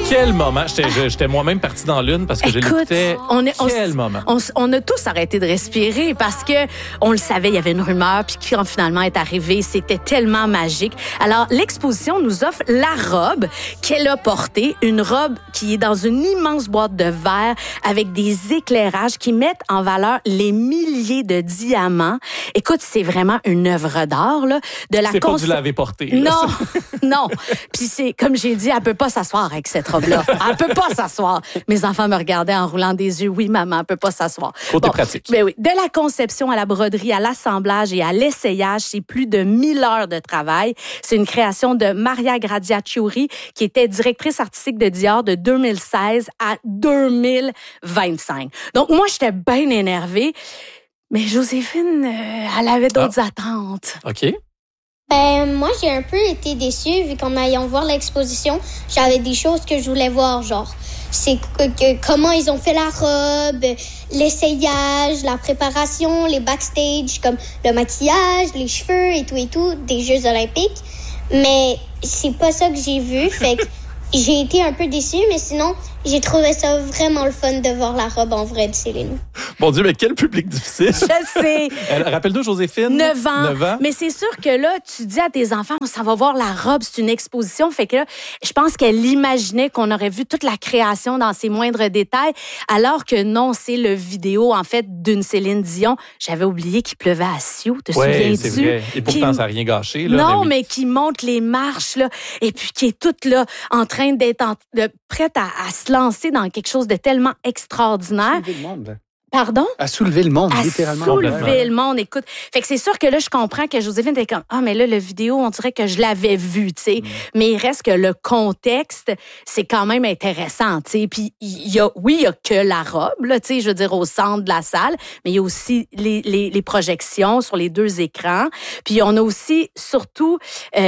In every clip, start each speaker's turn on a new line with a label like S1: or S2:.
S1: Quel moment. J'étais moi-même parti dans l'une parce que je l'écoutais. Quel moment.
S2: On a tous arrêté de respirer parce que on le savait, il y avait une rumeur, puis quand finalement est arrivé, c'était tellement magique. Alors, l'exposition nous offre la robe qu'elle a portée, une robe qui est dans une immense boîte de verre avec des éclairages qui mettent en valeur les milliers de diamants. Écoute, c'est vraiment une œuvre d'art, là.
S1: C'est pas que vous l'avez portée.
S2: Non, non. Puis c'est, comme j'ai dit, elle peut pas s'asseoir avec cette robe-là. Elle peut pas s'asseoir. Mes enfants me regardaient en roulant des yeux. Oui, maman, elle peut pas s'asseoir.
S1: Côté pratique.
S2: Ben oui. De la conception à la broderie, à l'assemblage et à l'essayage, c'est plus de 1000 heures de travail. C'est une création de Maria Gradiacciuri, qui était directrice artistique de Dior de 2016 à 2025. Donc, moi, j'étais bien énervée. Mais Joséphine, elle avait d'autres attentes.
S1: OK.
S3: Moi, j'ai un peu été déçue vu qu'en allant voir l'exposition, j'avais des choses que je voulais voir, genre c'est comment ils ont fait la robe, l'essayage, la préparation, les backstage, comme le maquillage, les cheveux et tout, des Jeux olympiques. Mais c'est pas ça que j'ai vu, fait que j'ai été un peu déçue, mais sinon, j'ai trouvé ça vraiment le fun de voir la robe en vrai de Céline.
S1: Mon Dieu, mais quel public difficile.
S2: Je sais.
S1: Rappelle-toi, Joséphine.
S2: 9 ans.
S1: 9 ans.
S2: Mais c'est sûr que là, tu dis à tes enfants, ça va voir la robe, c'est une exposition. Fait que là, je pense qu'elle imaginait qu'on aurait vu toute la création dans ses moindres détails, alors que non, c'est le vidéo, en fait, d'une Céline Dion. J'avais oublié qu'il pleuvait à Sioux, te souviens-tu?
S1: C'est vrai. Et pourtant, ça n'a rien gâché. Là,
S2: non,
S1: oui.
S2: mais qui monte les marches, là, et puis qui est toute là, en train d'être prête à se lancer dans quelque chose de tellement extraordinaire.
S4: Soulever le monde, là.
S2: Pardon?
S4: À soulever le monde, littéralement.
S2: À soulever le monde, écoute. Fait que c'est sûr que là, je comprends que Joséphine était comme, mais là, le vidéo, on dirait que je l'avais vu, tu sais. Mais il reste que le contexte, c'est quand même intéressant, tu sais. Puis, il y a que la robe, là, tu sais, je veux dire, au centre de la salle, mais il y a aussi les projections sur les deux écrans. Puis, on a aussi, surtout,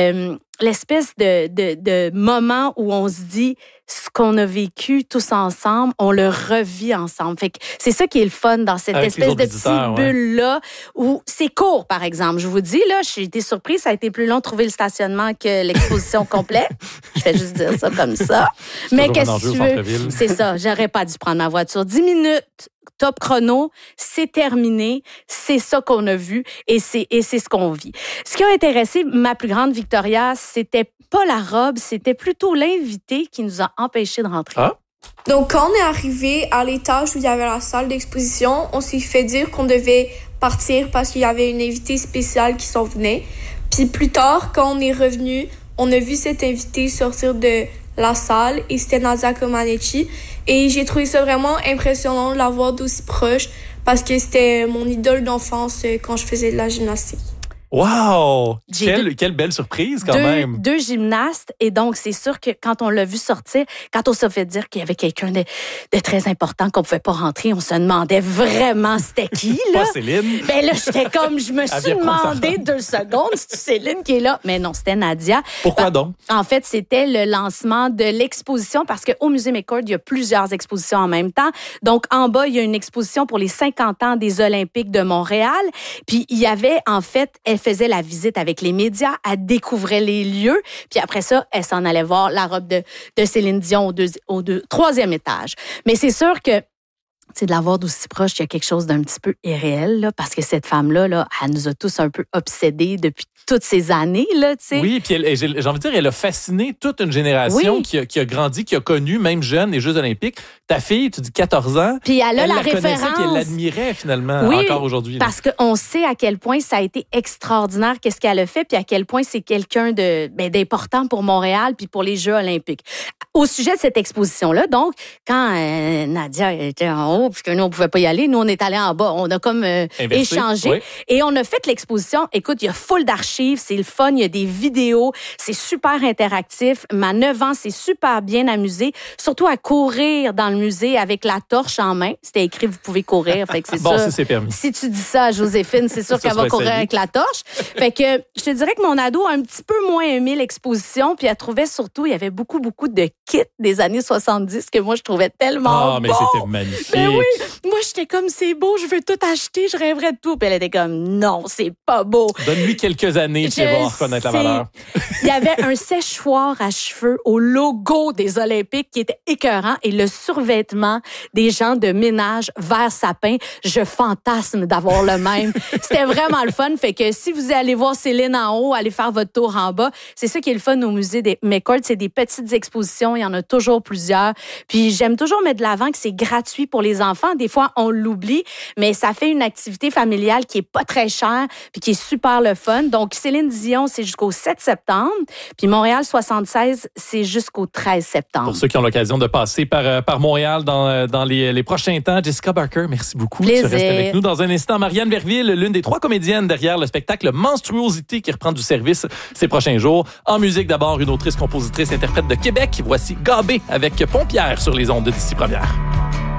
S2: l'espèce de moment où on se dit ce qu'on a vécu tous ensemble, on le revit ensemble. Fait que c'est ça qui est le fun dans cette
S1: avec
S2: espèce de petite bulle-là où c'est court, par exemple. Je vous dis, là, j'ai été surprise, ça a été plus long de trouver le stationnement que l'exposition complète. Je vais juste dire ça comme ça. Mais qu'est-ce que tu veux? C'est ça, j'aurais pas dû prendre ma voiture. 10 minutes, top chrono, c'est terminé, c'est ça qu'on a vu et c'est ce qu'on vit. Ce qui a intéressé ma plus grande Victoria, c'était pas la robe, c'était plutôt l'invité qui nous a empêchés de rentrer.
S1: Ah?
S5: Donc, quand on est arrivé à l'étage où il y avait la salle d'exposition, on s'est fait dire qu'on devait partir parce qu'il y avait une invitée spéciale qui s'en venait. Puis plus tard, quand on est revenu, on a vu cette invitée sortir de la salle et c'était Nadia Comaneci. Et j'ai trouvé ça vraiment impressionnant de la voir d'aussi proche parce que c'était mon idole d'enfance quand je faisais de la gymnastique.
S1: Wow! Quelle belle surprise, quand même!
S2: Deux gymnastes. Et donc, c'est sûr que quand on l'a vu sortir, quand on s'est fait dire qu'il y avait quelqu'un de très important qu'on ne pouvait pas rentrer, on se demandait vraiment c'était qui, là?
S1: Pas Céline?
S2: Ben là, j'étais comme, je me suis demandé 2 secondes, c'est Céline qui est là. Mais non, c'était Nadia.
S1: Pourquoi donc?
S2: En fait, c'était le lancement de l'exposition parce qu'au Musée McCord, il y a plusieurs expositions en même temps. Donc, en bas, il y a une exposition pour les 50 ans des Olympiques de Montréal. Puis, il y avait, en fait, elle faisait la visite avec les médias, elle découvrait les lieux, puis après ça, elle s'en allait voir la robe de Céline Dion au 3e étage. Mais c'est sûr que de la voir d'aussi proche, il y a quelque chose d'un petit peu irréel, là, parce que cette femme-là, là, elle nous a tous un peu obsédés depuis toutes ces années, là, tu sais.
S1: Oui, puis j'ai envie de dire, elle a fasciné toute une génération qui a grandi, qui a connu, même jeune, les Jeux olympiques. Ta fille, tu dis 14 ans,
S2: puis elle a la référence.
S1: Connaissait, puis elle l'admirait finalement encore aujourd'hui.
S2: Parce qu'on sait à quel point ça a été extraordinaire, qu'est-ce qu'elle a fait, puis à quel point c'est quelqu'un d'important pour Montréal puis pour les Jeux olympiques. Au sujet de cette exposition-là, donc, quand Nadia était en haut, puisque nous, on pouvait pas y aller, nous, on est allés en bas. On a comme échangé. Et on a fait l'exposition. Écoute, il y a full d'archives, c'est le fun, il y a des vidéos, c'est super interactif. Ma 9 ans, c'est super bien amusé, surtout à courir dans le musée avec la torche en main. C'était écrit, vous pouvez courir. Fait que c'est
S1: bon,
S2: ça.
S1: ça, c'est permis.
S2: Si tu dis ça à Joséphine, c'est sûr qu'elle va courir avec la torche. Fait que je te dirais que mon ado a un petit peu moins aimé l'exposition, puis elle trouvait surtout, il y avait beaucoup de kits des années 70 que moi, je trouvais tellement
S1: mais
S2: bon.
S1: c'était magnifique.
S2: Mais oui, moi, j'étais comme, c'est beau, je veux tout acheter, je rêverais de tout. Puis elle était comme, non, c'est pas beau.
S1: Donne-lui quelques années, tu vas reconnaître la valeur.
S2: Il y avait un sèchoir à cheveux au logo des Olympiques qui était écœurant et le survêtement des gens de ménage vert sapin. Je fantasme d'avoir le même. C'était vraiment le fun. Fait que si vous allez voir Céline en haut, allez faire votre tour en bas. C'est ça qui est le fun au musée des McCourt. C'est des petites expositions. Il y en a toujours plusieurs. Puis j'aime toujours mettre de l'avant que c'est gratuit pour les enfants. Des fois, on l'oublie, mais ça fait une activité familiale qui est pas très chère puis qui est super le fun. Donc, Céline Dion, c'est jusqu'au 7 septembre. Puis Montréal 76, c'est jusqu'au 13 septembre.
S1: Pour ceux qui ont l'occasion de passer par Montréal dans les prochains temps, Jessica Barker, merci beaucoup.
S2: Plaisir.
S1: Tu restes avec nous dans un instant. Marianne Verville, l'une des 3 comédiennes derrière le spectacle Monstruosité qui reprend du service ces prochains jours. En musique, d'abord, une autrice, compositrice, interprète de Québec. Voici Gabé avec Pompière sur les ondes de d'ici première.